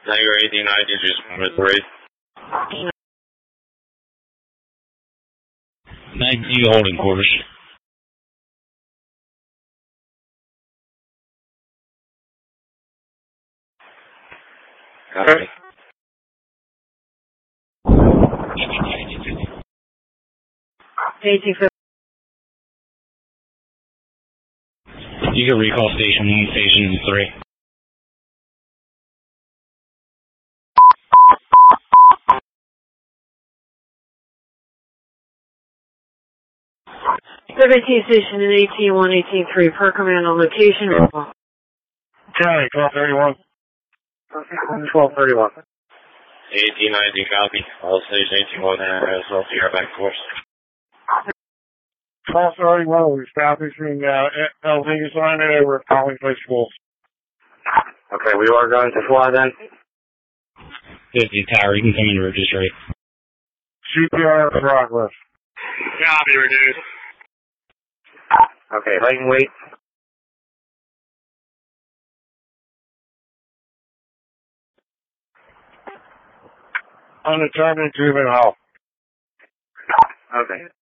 Tiger 1890, just number 3. 19 holding quarters. Copy. You can recall station 1, station 3. Station in 18-1, 18-3, per command on location. County, 1231. 1231. 1890, copy. All station 18-1 as well, so you're back course. 1231, we're establishing El Vegas line over at Collins Place Schools. Okay, we are going to fly then? 50 tower, you can come in and register. CPR progress. Copy, reduced. Okay, height and weight. Undetermined juvenile. Okay.